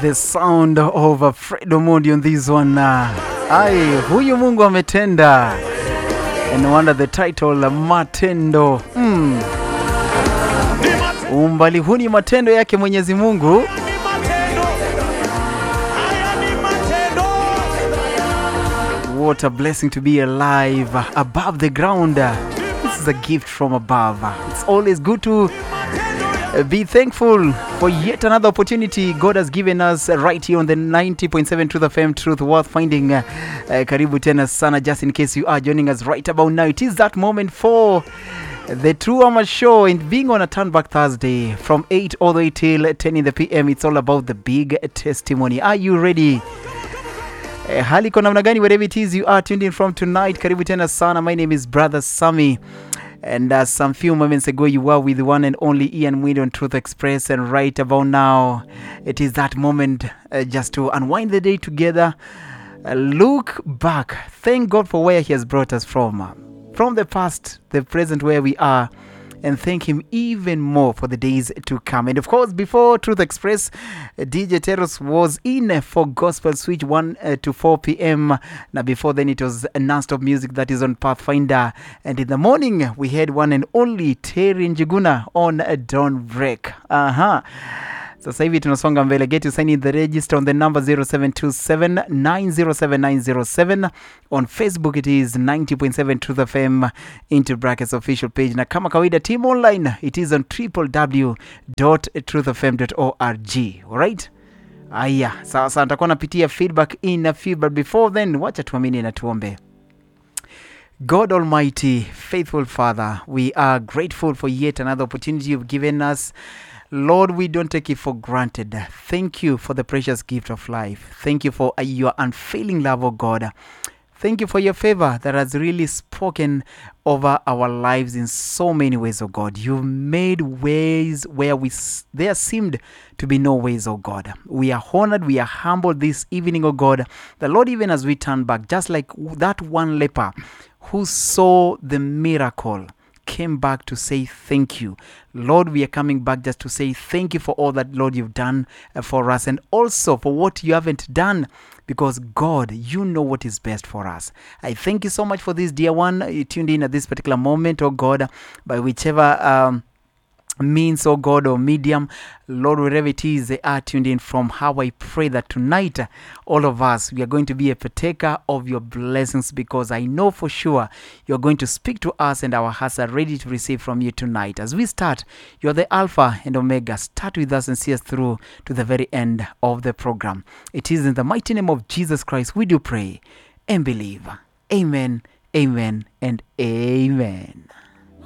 The sound of Fred Omondi on this one. Ai, huyu Mungu ametenda. And no wonder the title Matendo. Umbali huu ni matendo yake Mwenyezi Mungu. What a blessing to be alive above the ground. This is a gift from above. It's always good to be thankful for yet another opportunity God has given us right here on the 90.7 Truth FM, Truth Worth Finding. Karibu tena sana, just in case you are joining us right about now. It is that moment for the True Ama Show, and being on a Turnback Thursday from 8 all the way till 10 in the PM. It's all about the big testimony. Are you ready? Hali kwa namna gani wherever it is you are tuned in from tonight? Karibu tena sana. My name is Brother Sammy. And some few moments ago, you were with the one and only Ian Mwindi on Truth Express. And right about now, it is that moment just to unwind the day together. Look back. Thank God for where He has brought us from. From the past, the present, where we are. And thank Him even more for the days to come. And of course, before Truth Express, DJ Teros was in for Gospel Switch 1 to 4 p.m. Now before then, it was non-stop music that is on Pathfinder. And in the morning, we had one and only Terry Njuguna on Dawn Break. Sasa hivi tunasonga mbele. Get to sign in the register on the number 0727 907 907. On Facebook it is 90.7 Truth FM into brackets official page. Na kama kawaida team online, it is on www.truthfm.org. Alright? Aya, sasa nitakuwa napitia feedback in a few, but before then, wacha tuamini na tuombe. God Almighty, faithful Father, we are grateful for yet another opportunity you've given us. Lord, we don't take it for granted. Thank you for the precious gift of life. Thank you for your unfailing love, oh God. Thank you for your favor that has really spoken over our lives in so many ways, oh God. You've made ways where there seemed to be no ways, oh God. We are honored, we are humbled this evening, oh God. The Lord, even as we turn back, just like that one leper who saw the miracle, came back to say thank you. Lord, we are coming back just to say thank you for all that, Lord, you've done for us, and also for what you haven't done, because God, you know what is best for us. I thank you so much for this dear one. You tuned in at this particular moment, oh God, by whichever means, oh God, or medium, Lord, wherever it is they are tuned in from. How I pray that tonight, all of us, we are going to be a partaker of your blessings, because I know for sure you're going to speak to us, and our hearts are ready to receive from you tonight. As we start, you're the Alpha and Omega. Start with us and see us through to the very end of the program. It is in the mighty name of Jesus Christ we do pray and believe. Amen, amen, and amen.